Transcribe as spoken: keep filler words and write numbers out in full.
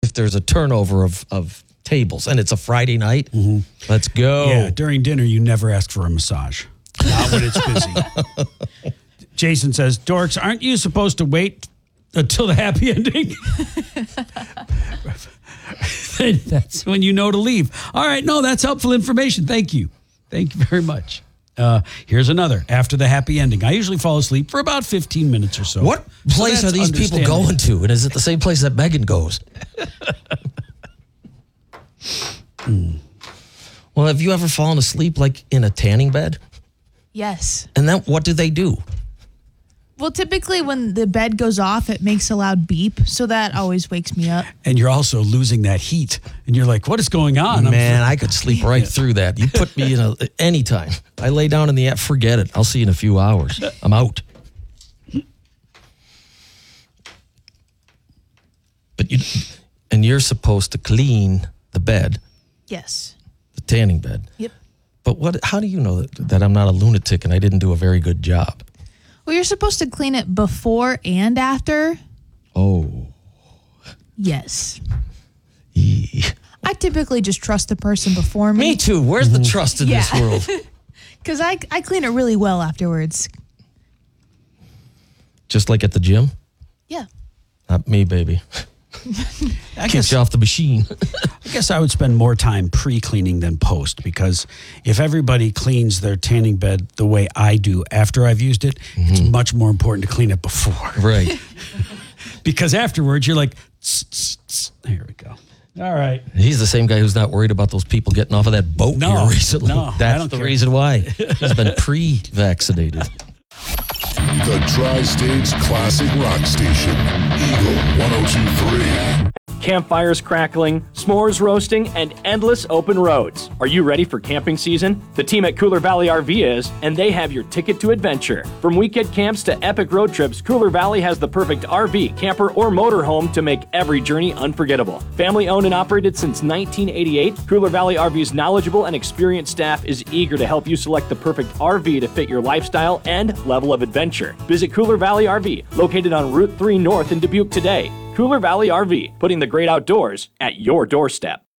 if there's a turnover of, of tables and it's a Friday night, mm-hmm. let's go. Yeah, during dinner, you never ask for a massage. Not when it's busy. Jason says, dorks, aren't you supposed to wait until the happy ending? That's when you know to leave. All right, no, that's helpful information. Thank you. Thank you very much. Uh, here's another. After the happy ending, I usually fall asleep for about fifteen minutes or so. What place so are these people going to? And is it the same place that Megan goes? mm. Well, have you ever fallen asleep like in a tanning bed? Yes. And then what do they do? Well, typically when the bed goes off, it makes a loud beep. So that always wakes me up. And you're also losing that heat. And you're like, what is going on? Man, I could sleep right through that. You put me in a anytime. I lay down in the app, forget it. I'll see you in a few hours. I'm out. But you, and you're supposed to clean the bed. Yes. The tanning bed. Yep. But what? How do you know that, that I'm not a lunatic and I didn't do a very good job? Well, you're supposed to clean it before and after. Oh. Yes. Yee. I typically just trust the person before me. Me too. Where's mm-hmm. the trust in yeah. this world? Because I, I clean it really well afterwards. Just like at the gym? Yeah. Not me, baby. I Keeps you off the machine. I guess I would spend more time pre-cleaning than post, because if everybody cleans their tanning bed the way I do after I've used it, mm-hmm. it's much more important to clean it before. Right. Because afterwards you're like, tss, tss, tss. Here we go. All right. He's the same guy who's not worried about those people getting off of that boat no, here recently. No, That's the care. reason why. He's been pre-vaccinated. The Tri-States Classic Rock Station, Eagle one oh two point three. Campfires crackling, s'mores roasting, and endless open roads. Are you ready for camping season? The team at Cooler Valley R V is, and they have your ticket to adventure. From weekend camps to epic road trips, Cooler Valley has the perfect R V, camper, or motorhome to make every journey unforgettable. Family owned and operated since nineteen eighty-eight, Cooler Valley R V's knowledgeable and experienced staff is eager to help you select the perfect R V to fit your lifestyle and level of adventure. Visit Cooler Valley R V, located on Route three North in Dubuque today. Cooler Valley R V, putting the great outdoors at your doorstep.